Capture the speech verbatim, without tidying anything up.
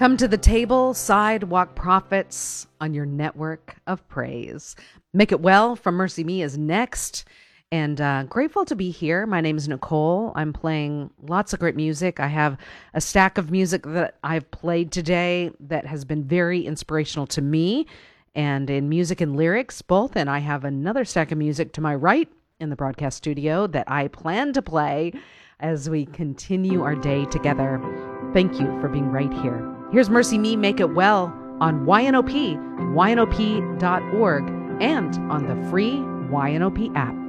Come to the table, sidewalk prophets on your network of praise. Make It Well from Mercy Me is next. And uh, grateful to be here. My name is Nicole. I'm playing lots of great music. I have a stack of music that I've played today that has been very inspirational to me, and in music and lyrics both. And I have another stack of music to my right in the broadcast studio that I plan to play as we continue our day together. Thank you for being right here. Here's Mercy Me, Make It Well on Y N O P, Y N O P dot org, and on the free Y N O P app.